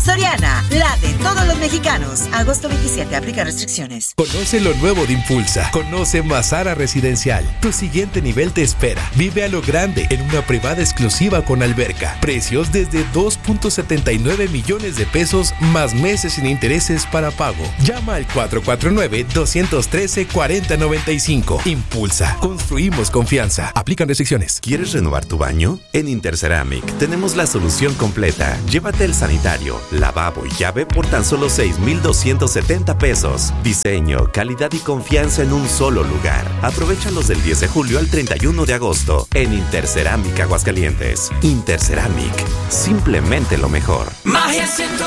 Soriana, la de todos los mexicanos. Agosto 27, aplica restricciones. Conoce lo nuevo de Impulsa. Conoce Mazara Residencial. Tu siguiente nivel te espera. Vive a lo grande en una privada exclusiva con alberca. Precios desde 2.79 millones de pesos más meses sin intereses para pago. Llama al 449-213-4095. Impulsa. Construimos confianza. Aplican restricciones. ¿Quieres renovar tu baño? En Interceramic tenemos la solución completa. Llévate el sanitario, lavabo y llave por tan solo 6,270 pesos. Diseño, calidad y confianza en un solo lugar. Aprovéchalos del 10 de julio al 31 de agosto en Interceramic Aguascalientes. Interceramic, simplemente lo mejor. Magia